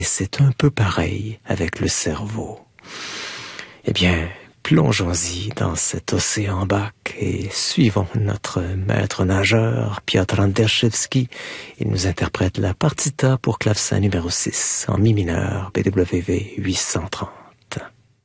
c'est un peu pareil avec le cerveau. Eh bien, plongeons-y dans cet océan bac et suivons notre maître nageur, Piotr Anderszewski. Il nous interprète la partita pour clavecin numéro 6 en mi mineur, BWV 830.